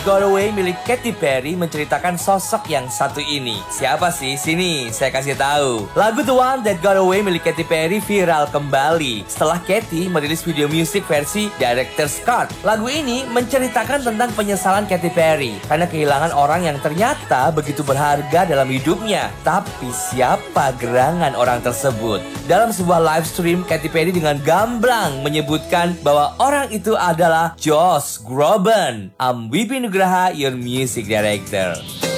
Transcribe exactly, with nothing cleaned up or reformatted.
Got Away milik Katy Perry menceritakan sosok yang satu ini. Siapa sih? Sini, saya kasih tahu. Lagu The One That Got Away milik Katy Perry viral kembali setelah Katy merilis video musik versi Director's Cut. Lagu ini menceritakan tentang penyesalan Katy Perry karena kehilangan orang yang ternyata begitu berharga dalam hidupnya. Tapi siapa gerangan orang tersebut? Dalam sebuah live stream, Katy Perry dengan gamblang menyebutkan bahwa orang itu adalah Josh Groban. I'm Wibi Nugraha, your music director.